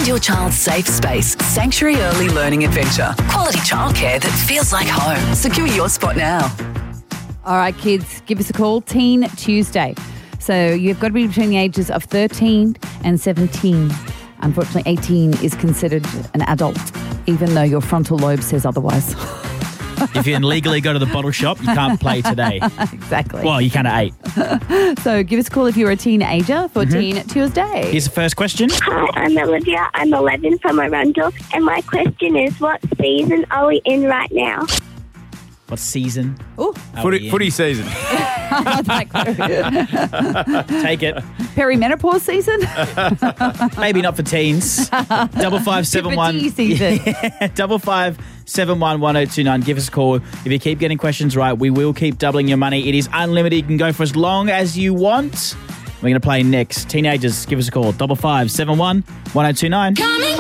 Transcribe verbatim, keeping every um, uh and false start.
your child's safe space. Sanctuary Early Learning Adventure. Quality childcare that feels like home. Secure your spot now. All right, kids, give us a call. Teen Tuesday. So you've got to be between the ages of thirteen and seventeen. Unfortunately, eighteen is considered an adult, even though your frontal lobe says otherwise. If you can legally go to the bottle shop, you can't play today. Exactly. Well, you can at eight. So give us a call if you're a teenager for Mm-hmm. Teen Tuesday. Here's the first question. Hi, I'm Olivia. I'm eleven from Arundel, and my question is, what season are we in right now? What season? Ooh, are we Footy, in? footy season. Take it. Perimenopause season? Maybe not for teens. Double five seven one. Puberty season. Yeah, double five seven one one zero two nine. Give us a call. If you keep getting questions right, we will keep doubling your money. It is unlimited. You can go for as long as you want. We're going to play next. Teenagers, give us a call. Double five seven one one zero two nine.